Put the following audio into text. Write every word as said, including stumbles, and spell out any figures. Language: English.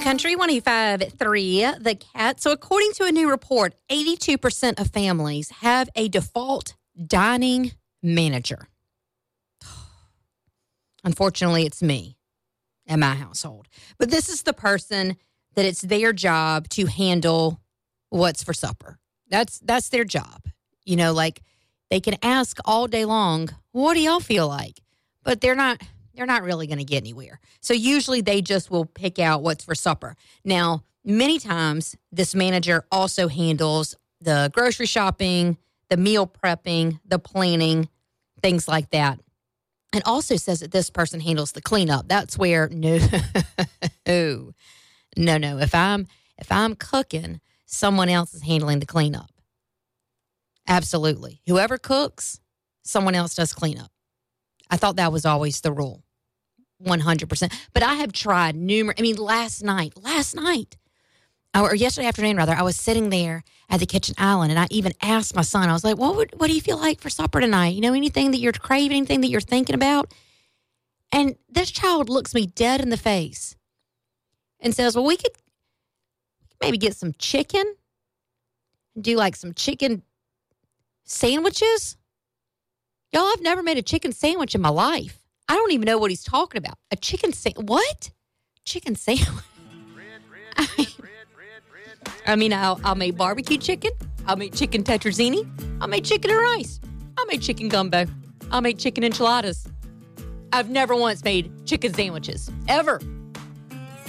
Country one oh five point three, The Cat. So according to a new report, eighty-two percent of families have a default dining manager. Unfortunately, it's me and my household. But this is the person that it's their job to handle what's for supper. That's that's their job. You know, like they can ask all day long, what do y'all feel like? But they're not they're not really going to get anywhere. So usually they just will pick out what's for supper. Now, many times this manager also handles the grocery shopping, the meal prepping, the planning, things like that. And also says that this person handles the cleanup. That's where no, no, no. If I'm if I'm cooking, someone else is handling the cleanup. Absolutely. Whoever cooks, someone else does cleanup. I thought that was always the rule, one hundred percent. But I have tried numerous. I mean, last night, last night, or yesterday afternoon, rather, I was sitting there at the kitchen island, and I even asked my son, I was like, what would, what do you feel like for supper tonight? You know, anything that you're craving, anything that you're thinking about? And this child looks me dead in the face and says, well, we could maybe get some chicken, do like some chicken sandwiches. Y'all, I've never made a chicken sandwich in my life. I don't even know what he's talking about. A chicken sandwich? What? Chicken sandwich? I mean, I mean, I'll, I'll make barbecue chicken. I'll make chicken tetrazzini. I'll make chicken and rice. I'll make chicken gumbo. I'll make chicken enchiladas. I've never once made chicken sandwiches. Ever.